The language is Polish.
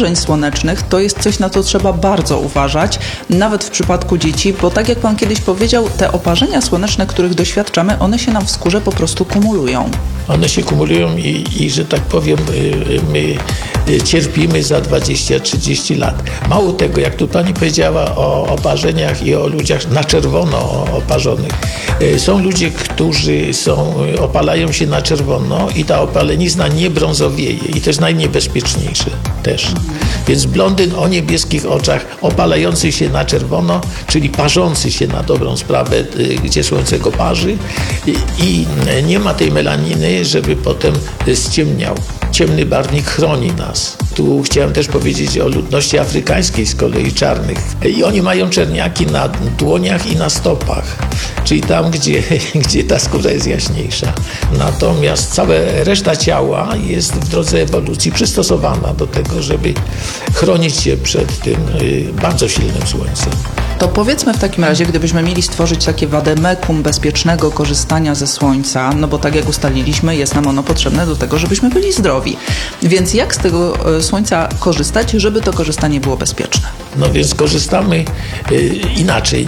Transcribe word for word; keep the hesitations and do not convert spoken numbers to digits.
oparzeń słonecznych to jest coś, na co trzeba bardzo uważać, nawet w przypadku dzieci, bo tak jak pan kiedyś powiedział, te oparzenia słoneczne, których doświadczamy, one się nam w skórze po prostu kumulują. One się kumulują i, i że tak powiem, my cierpimy za dwadzieścia trzydzieści lat. Mało tego, jak tu pani powiedziała o oparzeniach i o ludziach na czerwono oparzonych. Są ludzie, którzy są, opalają się na czerwono i ta opalenizna nie brązowieje i to jest najniebezpieczniejsze też. Więc blondyn o niebieskich oczach, opalający się na czerwono, czyli parzący się na dobrą sprawę, gdzie słońce go parzy i, i nie ma tej melaniny, żeby potem ściemniał. Ciemny barwnik chroni nas. Tu chciałem też powiedzieć o ludności afrykańskiej z kolei czarnych. I oni mają czerniaki na dłoniach i na stopach, czyli tam, gdzie, gdzie ta skóra jest jaśniejsza. Natomiast cała reszta ciała jest w drodze ewolucji przystosowana do tego, żeby chronić się przed tym bardzo silnym słońcem. To powiedzmy w takim razie, gdybyśmy mieli stworzyć takie wademekum bezpiecznego korzystania ze słońca, no bo tak jak ustaliliśmy, jest nam ono potrzebne do tego, żebyśmy byli zdrowi. Więc jak z tego słońca korzystać, żeby to korzystanie było bezpieczne? No więc korzystamy y, inaczej.